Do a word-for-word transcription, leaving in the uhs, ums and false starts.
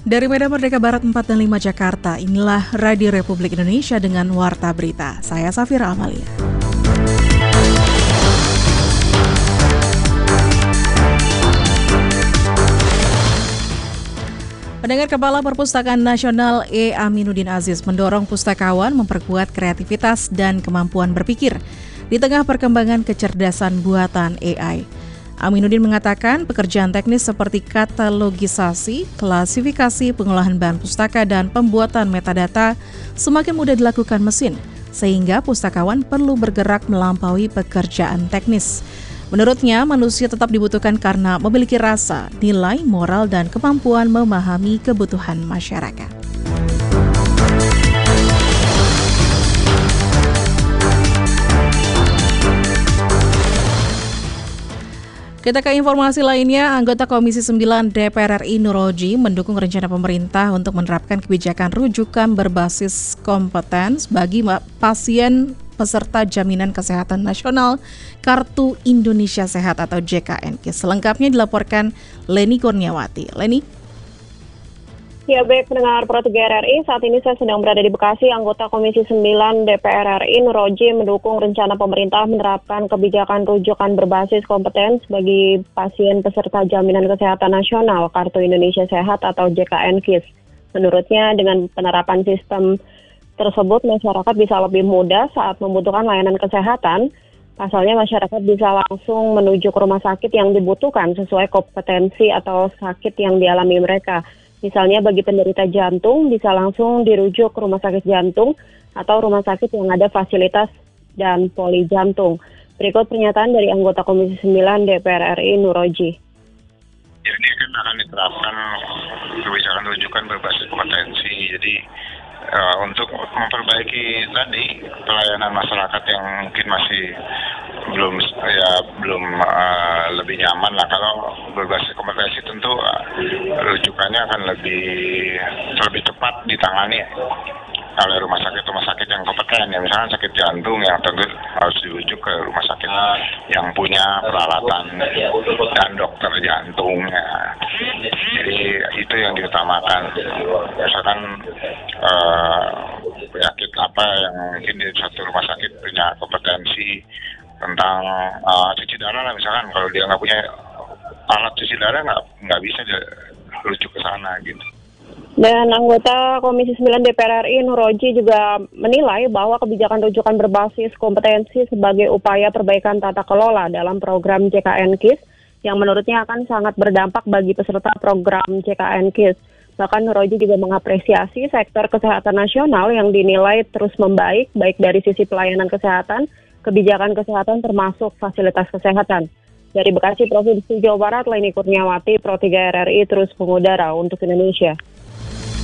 Dari Medan Merdeka Barat empat dan lima Jakarta, inilah Radio Republik Indonesia dengan Warta Berita. Saya Safira Amalia. Pendengar, Kepala Perpustakaan Nasional E. Aminuddin Aziz mendorong pustakawan memperkuat kreativitas dan kemampuan berpikir di tengah perkembangan kecerdasan buatan A I. Aminuddin mengatakan pekerjaan teknis seperti katalogisasi, klasifikasi, pengolahan bahan pustaka, dan pembuatan metadata semakin mudah dilakukan mesin, sehingga pustakawan perlu bergerak melampaui pekerjaan teknis. Menurutnya, manusia tetap dibutuhkan karena memiliki rasa, nilai, moral, dan kemampuan memahami kebutuhan masyarakat. Kita ke informasi lainnya, anggota Komisi sembilan D P R R I Nur Roji mendukung rencana pemerintah untuk menerapkan kebijakan rujukan berbasis kompetens bagi pasien peserta Jaminan Kesehatan Nasional Kartu Indonesia Sehat atau J K N K I S. Selengkapnya dilaporkan Leni Kurniawati. Leni? Ya, baik pendengar Pro tiga R R I, saat ini saya sedang berada di Bekasi. Anggota Komisi sembilan D P R R I Nur Roji mendukung rencana pemerintah menerapkan kebijakan rujukan berbasis kompetens bagi pasien peserta Jaminan Kesehatan Nasional Kartu Indonesia Sehat atau J K N K I S. Menurutnya, dengan penerapan sistem tersebut, masyarakat bisa lebih mudah saat membutuhkan layanan kesehatan. Pasalnya, masyarakat bisa langsung menuju ke rumah sakit yang dibutuhkan sesuai kompetensi atau sakit yang dialami mereka. Misalnya bagi penderita jantung bisa langsung dirujuk ke rumah sakit jantung atau rumah sakit yang ada fasilitas dan poli jantung. Berikut pernyataan dari anggota Komisi sembilan D P R R I Nur Roji. Ini kan akan diterapkan kebijakan rujukan berbasis kompetensi. Jadi uh, untuk memperbaiki tadi pelayanan masyarakat yang mungkin masih belum ya belum uh, lebih nyaman lah. Kalau berbasis kompetensi tentu uh, rujukannya akan lebih lebih cepat ditangani oleh rumah sakit-rumah sakit yang kompeten. Ya, misalnya sakit jantung yang tentu harus dirujuk ke rumah sakit yang punya peralatan dan dokter jantung. Ya. Jadi itu yang diutamakan. Misalkan uh, penyakit apa yang mungkin di satu rumah sakit punya kompetensi tentang uh, cuci darah lah, misalkan kalau dia nggak punya alat cuci darah nggak nggak bisa dia rujuk ke sana gitu. Dan anggota Komisi sembilan D P R R I Nur Roji juga menilai bahwa kebijakan rujukan berbasis kompetensi sebagai upaya perbaikan tata kelola dalam program J K N K I S yang menurutnya akan sangat berdampak bagi peserta program J K N K I S. Bahkan Nur Roji juga mengapresiasi sektor kesehatan nasional yang dinilai terus membaik, baik dari sisi pelayanan kesehatan, kebijakan kesehatan termasuk fasilitas kesehatan. Dari Bekasi, Provinsi Jawa Barat, Leni Kurniawati, Pro tiga R R I terus mengudara untuk Indonesia.